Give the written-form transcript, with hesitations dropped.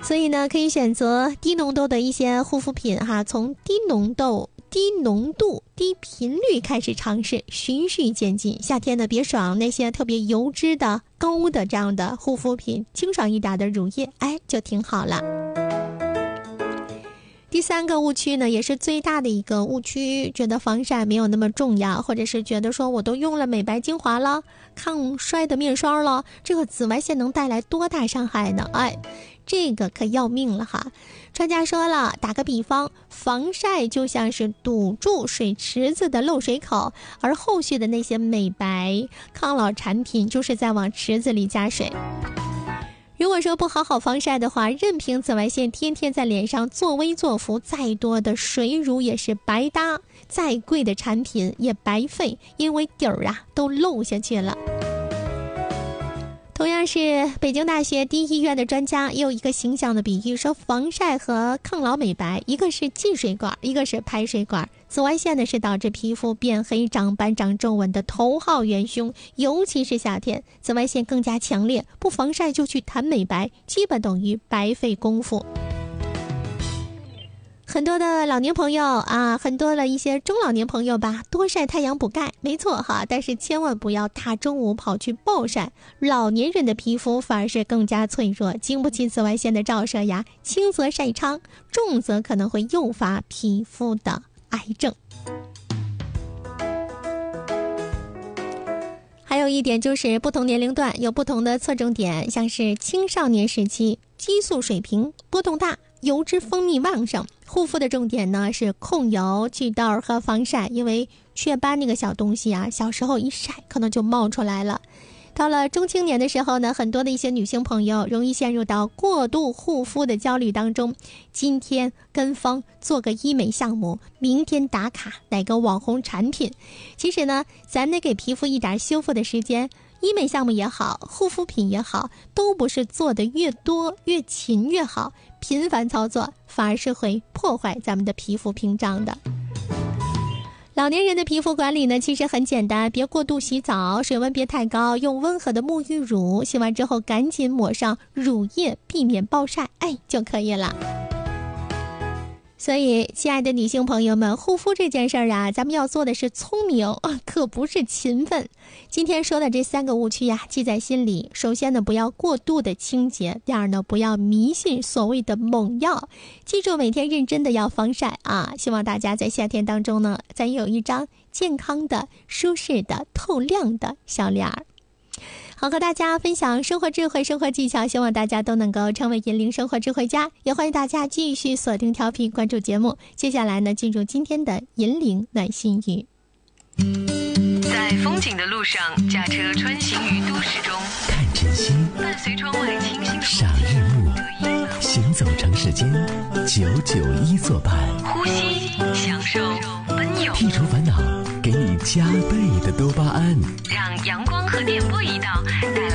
所以呢，可以选择低浓度的一些护肤品哈，从低浓度、低频率开始尝试，循序渐进。夏天呢，别爽那些特别油脂的、高的这样的护肤品，清爽一点的乳液，就挺好了。第三个误区呢，也是最大的一个误区，觉得防晒没有那么重要，或者是觉得说我都用了美白精华了、抗衰的面霜了，这个紫外线能带来多大伤害呢？这个可要命了哈！专家说了，打个比方，防晒就像是堵住水池子的漏水口，而后续的那些美白、抗老产品就是在往池子里加水。如果说不好好防晒的话，任凭紫外线天天在脸上作威作福，再多的水乳也是白搭，再贵的产品也白费，因为底儿都漏下去了。同样是北京大学第一医院的专家也有一个形象的比喻，说防晒和抗老美白，一个是进水管，一个是排水管。紫外线呢是导致皮肤变黑、长斑、长皱纹的头号元凶，尤其是夏天，紫外线更加强烈，不防晒就去谈美白，基本等于白费功夫。很多的老年朋友很多的一些中老年朋友吧，多晒太阳补钙，没错哈，但是千万不要大中午跑去暴晒，老年人的皮肤反而是更加脆弱，经不起紫外线的照射呀，轻则晒伤，重则可能会诱发皮肤的癌症。还有一点就是不同年龄段有不同的侧重点，像是青少年时期激素水平波动大，油脂分泌旺盛，护肤的重点呢是控油、祛痘和防晒，因为雀斑那个小东西小时候一晒可能就冒出来了。到了中青年的时候呢，很多的一些女性朋友容易陷入到过度护肤的焦虑当中，今天跟风做个医美项目，明天打卡哪个网红产品。其实呢，咱得给皮肤一点修复的时间，医美项目也好，护肤品也好，都不是做的越多越勤越好，频繁操作反而是会破坏咱们的皮肤屏障的。老年人的皮肤管理呢，其实很简单，别过度洗澡，水温别太高，用温和的沐浴乳，洗完之后赶紧抹上乳液，避免暴晒，就可以了。所以亲爱的女性朋友们，护肤这件事儿咱们要做的是聪明，可不是勤奋。今天说的这三个误区记在心里。首先呢，不要过度的清洁；第二呢，不要迷信所谓的猛药。记住每天认真的要防晒希望大家在夏天当中呢，咱有一张健康的、舒适的、透亮的小脸儿。好，和大家分享生活智慧、生活技巧，希望大家都能够成为引领生活智慧家。也欢迎大家继续锁定调频，关注节目。接下来呢，进入今天的引领暖心语。 在风景的路上，驾车穿行于都市中， 看晨曦， 伴随窗外清新的赏日暮，行走城市间，991作伴， 呼吸享受奔涌， 剔除烦恼，给你加倍的多巴胺， 让阳光和电波一道带